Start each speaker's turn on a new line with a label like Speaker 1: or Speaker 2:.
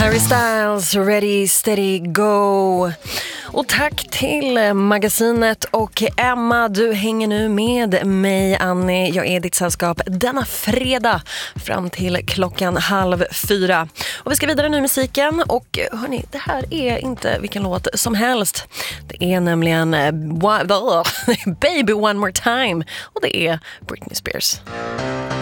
Speaker 1: Harry Styles, Ready, Steady, Go. Och tack till Magasinet och Emma. Du hänger nu med mig, Annie. Jag är ditt sällskap denna fredag fram till 3:30. Och vi ska vidare nu i musiken. Och hörni, det här är inte vilken låt som helst. Det är nämligen Baby One More Time. Och det är Britney Spears.